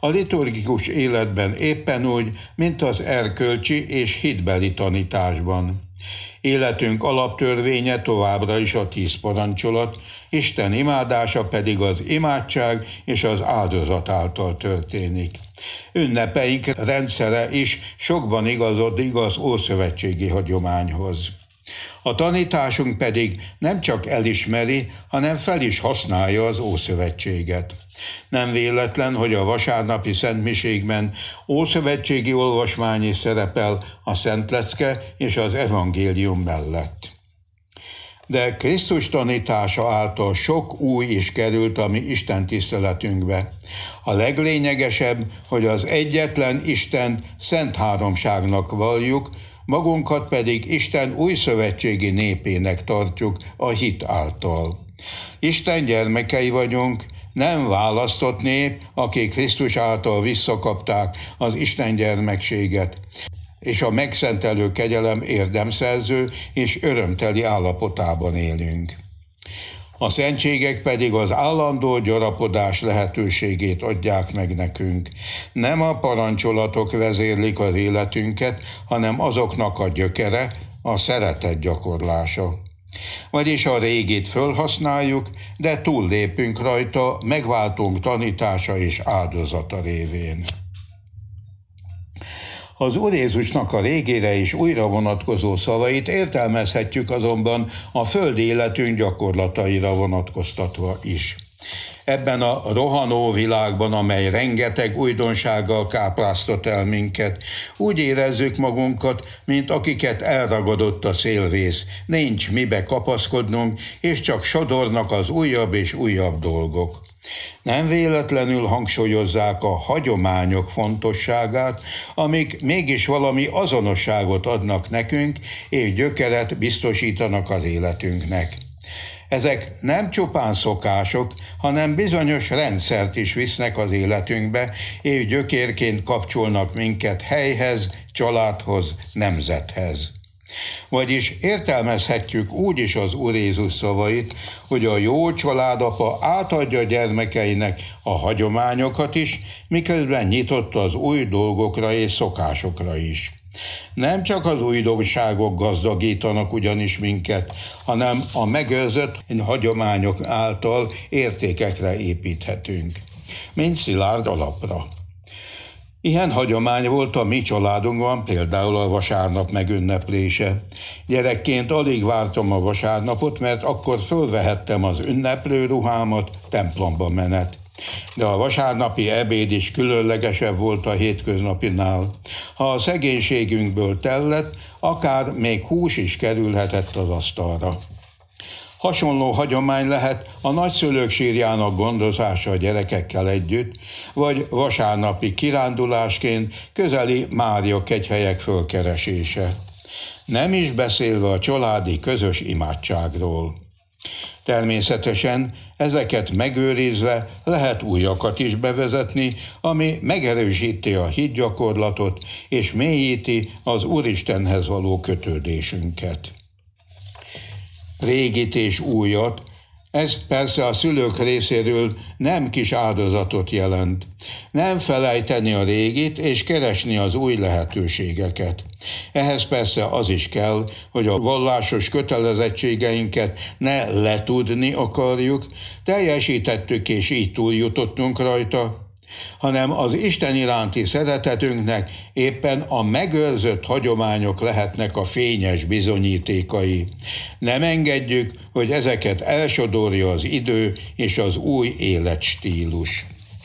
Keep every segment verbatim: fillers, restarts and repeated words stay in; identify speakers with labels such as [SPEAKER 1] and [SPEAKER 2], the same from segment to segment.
[SPEAKER 1] a liturgikus életben éppen úgy, mint az erkölcsi és hitbeli tanításban. Életünk alaptörvénye továbbra is a tíz parancsolat, Isten imádása pedig az imádság és az áldozat által történik. Ünnepeink rendszere is sokban igazodik az ószövetségi hagyományhoz. A tanításunk pedig nem csak elismeri, hanem fel is használja az Ószövetséget. Nem véletlen, hogy a vasárnapi szentmiségben ószövetségi olvasmány is szerepel a Szentlecke és az evangélium mellett. De Krisztus tanítása által sok új is került a mi Isten tiszteletünkbe. A leglényegesebb, hogy az egyetlen Istent szent háromságnak valljuk, magunkat pedig Isten újszövetségi népének tartjuk a hit által. Isten gyermekei vagyunk, nem választott nép, akik Krisztus által visszakapták az Isten gyermekséget, és a megszentelő kegyelem érdemszerző és örömteli állapotában élünk. A szentségek pedig az állandó gyarapodás lehetőségét adják meg nekünk. Nem a parancsolatok vezérlik az életünket, hanem azoknak a gyökere, a szeretet gyakorlása. Vagyis a régit fölhasználjuk, de túllépünk rajta megváltunk tanítása és áldozata révén. Az Úr Jézusnak a régére és újra vonatkozó szavait értelmezhetjük azonban a földi életünk gyakorlataira vonatkoztatva is. Ebben a rohanó világban, amely rengeteg újdonsággal kápráztat el minket, úgy érezzük magunkat, mint akiket elragadott a szélvész, nincs mibe kapaszkodnunk, és csak sodornak az újabb és újabb dolgok. Nem véletlenül hangsúlyozzák a hagyományok fontosságát, amik mégis valami azonosságot adnak nekünk, és gyökeret biztosítanak az életünknek. Ezek nem csupán szokások, hanem bizonyos rendszert is visznek az életünkbe, és gyökérként kapcsolnak minket helyhez, családhoz, nemzethez. Vagyis értelmezhetjük úgy is az Úr Jézus szavait, hogy a jó családapa átadja gyermekeinek a hagyományokat is, miközben nyitott az új dolgokra és szokásokra is. Nem csak az újdonságok gazdagítanak ugyanis minket, hanem a megőrzött hagyományok által értékekre építhetünk, mint szilárd alapra. Ilyen hagyomány volt a mi családunkban, például a vasárnap megünneplése. Gyerekként alig vártam a vasárnapot, mert akkor fölvehettem az ünneplő ruhámat, templomba menet. De a vasárnapi ebéd is különlegesebb volt a hétköznapinál. Ha a szegénységünkből tellett, akár még hús is kerülhetett az asztalra. Hasonló hagyomány lehet a nagyszülők sírjának gondozása a gyerekekkel együtt, vagy vasárnapi kirándulásként közeli Mária kegyhelyek fölkeresése. Nem is beszélve a családi közös imádságról. Természetesen ezeket megőrizve lehet újakat is bevezetni, ami megerősíti a hitgyakorlatot és mélyíti az Úristenhez való kötődésünket. Régit és újat, ez persze a szülők részéről nem kis áldozatot jelent. Nem felejteni a régit és keresni az új lehetőségeket. Ehhez persze az is kell, hogy a vallásos kötelezettségeinket ne letudni akarjuk, teljesítettük és így túljutottunk rajta, hanem az Isten iránti szeretetünknek éppen a megőrzött hagyományok lehetnek a fényes bizonyítékai. Nem engedjük, hogy ezeket elsodorja az idő és az új életstílus.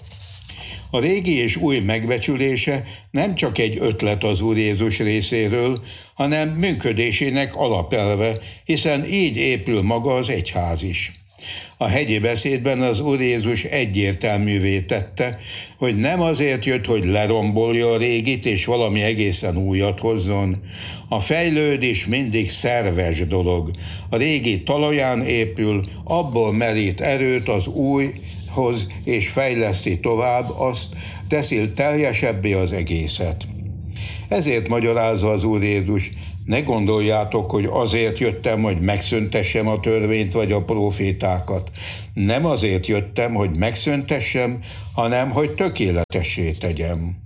[SPEAKER 1] A régi és új megbecsülése nem csak egy ötlet az Úr Jézus részéről, hanem működésének alapelve, hiszen így épül maga az egyház is. A hegyi beszédben az Úr Jézus egyértelművé tette, hogy nem azért jött, hogy lerombolja a régit és valami egészen újat hozzon. A fejlődés mindig szerves dolog. A régi talaján épül, abból merít erőt az újhoz, és fejleszti tovább, azt teszi teljesebbé az egészet. Ezért magyarázza az Úr Jézus, Ne gondoljátok, hogy azért jöttem, hogy megszöntessem a törvényt vagy a profétákat. Nem azért jöttem, hogy megszöntessem, hanem hogy tökéletessé tegyem.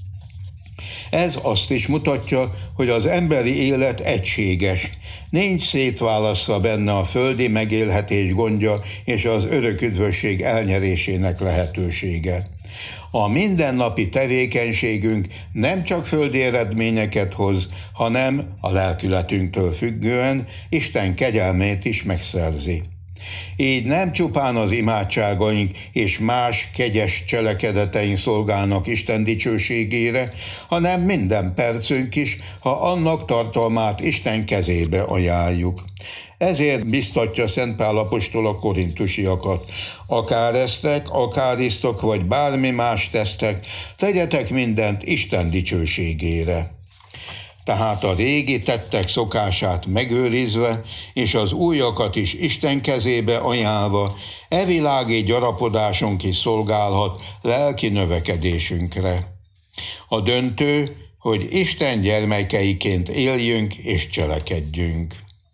[SPEAKER 1] Ez azt is mutatja, hogy az emberi élet egységes. Nincs szétválasztva benne a földi megélhetés gondja és az örök üdvösség elnyerésének lehetősége. A mindennapi tevékenységünk nem csak földi eredményeket hoz, hanem a lelkületünktől függően Isten kegyelmét is megszerzi. Így nem csupán az imádságaink és más kegyes cselekedeteink szolgálnak Isten dicsőségére, hanem minden percünk is, ha annak tartalmát Isten kezébe ajánljuk. Ezért biztatja Szent Pál apostol a korintusiakat. Akár esztek, akár isztok, vagy bármi más tesztek, tegyetek mindent Isten dicsőségére. Tehát a régi tettek szokását megőrizve, és az újakat is Isten kezébe ajánlva, e világi gyarapodásunk is szolgálhat lelki növekedésünkre. A döntő, hogy Isten gyermekeiként éljünk és cselekedjünk.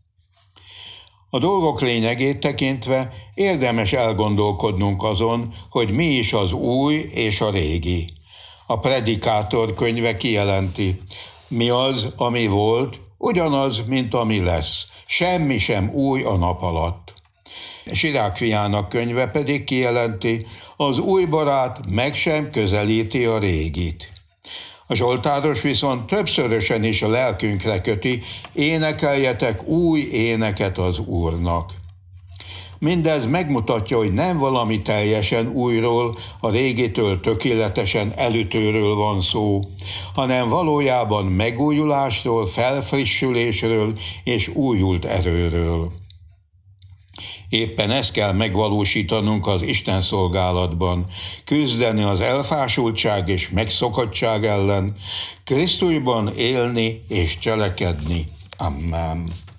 [SPEAKER 1] A dolgok lényegét tekintve érdemes elgondolkodnunk azon, hogy mi is az új és a régi. A Predikátor könyve kijelenti, mi az, ami volt, ugyanaz, mint ami lesz. Semmi sem új a nap alatt. Sirák fiának könyve pedig kijelenti, az új barát meg sem közelíti a régit. A zsoltáros viszont többszörösen is a lelkünkre köti, énekeljetek új éneket az Úrnak. Mindez megmutatja, hogy nem valami teljesen újról, a régitől tökéletesen elütőről van szó, hanem valójában megújulásról, felfrissülésről és újult erőről. Éppen ezt kell megvalósítanunk az Isten szolgálatban, küzdeni az elfásultság és megszokottság ellen, Krisztusban élni és cselekedni. Amen.